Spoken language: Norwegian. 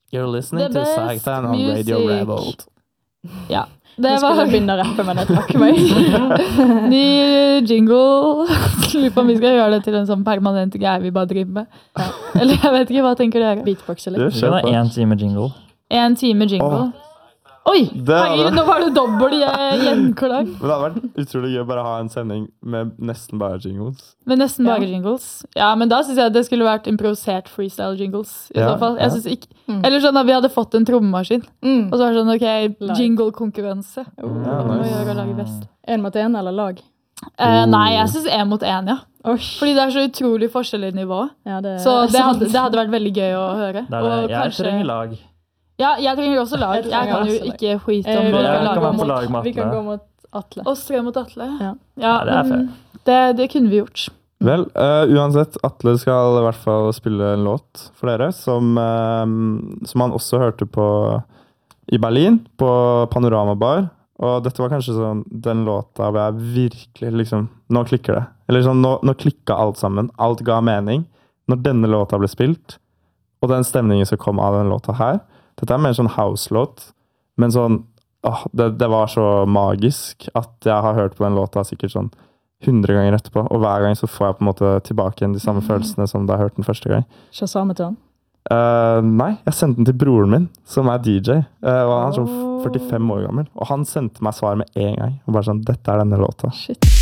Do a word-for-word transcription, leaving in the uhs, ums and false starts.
You're listening The to best Sagtan on Radio music. Revolt. Ja. Det Det skulle var jeg begynne å rappe, men jeg trakk meg. ny jingle. Lurer på om vi skal gjøre det til en sånn permanent greie vi bare driver med. Ja. Eller jeg vet ikke, hva tenker dere? Beatboxe Du, litt. Vi kan ha en time jingle. En time jingle. Oi, Det hadde- herregud, nå var det dobbelt eh, gjenklang. Men det hadde vært utrolig gøy å bare ha en sending med nesten bare jingles. Men nesten bare Ja. jingles. Ja, men da synes jeg det skulle vært improvisert freestyle jingles. I Ja, så fall. ja. Jeg synes ikke. Mm. Eller sånn at vi hadde fått en trommemaskin. Mm. Og så var det sånn, ok, Live. jingle-konkurranse. Ja, Hva må nice. vi gjøre å lage best? En mot en eller lag? Eh, Oh. nei, jeg synes en mot en, ja. Oi. Fordi det er så utrolig forskjell i nivå. Ja, det Så er det sant. hadde, det hadde vært veldig gøy å høre. Det er Og det. Jeg kanskje- trenger lag. Ja, jeg trenger også lag. Jeg Jeg trenger kan jo også lag. ikke skite Eh, om vi hva jeg jeg kan lager være om på mot. lag med Vi kan Atle. gå mot Atle. Oss tre mot Atle. Ja. Ja, Ja, det er men det, det kunne vi gjort. Vel, eh, uansett, Atle skal i hvert fall spille en låt for dere, som, eh, som han også hørte på i Berlin, på Panorama Bar. Og dette var kanskje sånn, den låta hvor jeg virkelig liksom, nå klikker det. Eller sånn, nå, nå klikket alt sammen. Alt ga mening. Når denne låta ble spilt, og den stemningen som kom av den låta her. Dette er mer sånn house-låt, men sånn, åh, det, det var så magisk at jeg har hørt på den låta sikkert sånn hundre ganger etterpå, og hver gang så får jeg på en måte tilbake igjen de samme følelsene som da jeg hørte den første gang. Shazamet han. Eh, nei, jeg sendte den til broren min, som er D J, eh, og han er sånn førtifem år gammel, og han sendte meg svar med en gang, og bare sånn, dette er denne låta. Shit.